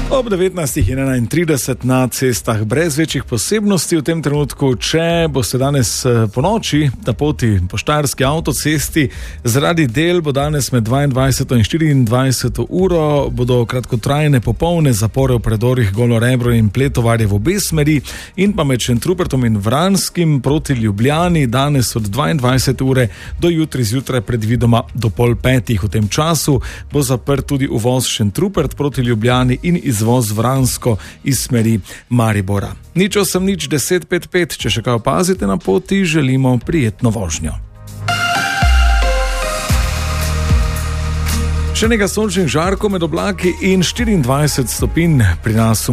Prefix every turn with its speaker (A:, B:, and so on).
A: Ob 19:31 na cestah brez večjih posebnosti v tem trenutku. Če boste danes po noči na poti po štajerski avtocesti, zaradi del bo danes med 22 in 24 uro bodo kratkotrajne popolne zapore v predorih Golo Rebro in Pletovarje v obe smeri in pa med Šentrupertom in Vranskim proti Ljubljani danes od 22 ure do jutri zjutraj predvidoma do 4:30. V tem času bo zaprt tudi uvoz Šentrupert proti Ljubljani in izvoz Vransko iz smeri Maribora. 08-1055, če še kaj opazite na poti, želimo prijetno vožnjo. Še nekaj sončnih žarkov med oblaki in 24 stopinj pri nas.